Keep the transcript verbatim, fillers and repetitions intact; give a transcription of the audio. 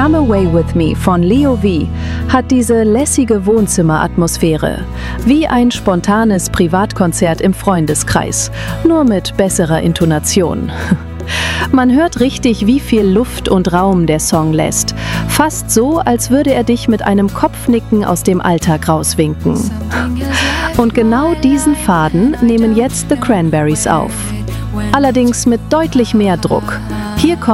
Come Away With Me von Leo V. hat diese lässige Wohnzimmeratmosphäre. Wie ein spontanes Privatkonzert im Freundeskreis, nur mit besserer Intonation. Man hört richtig, wie viel Luft und Raum der Song lässt. Fast so, als würde er dich mit einem Kopfnicken aus dem Alltag rauswinken. Und genau diesen Faden nehmen jetzt The Cranberries auf. Allerdings mit deutlich mehr Druck. Hier kommt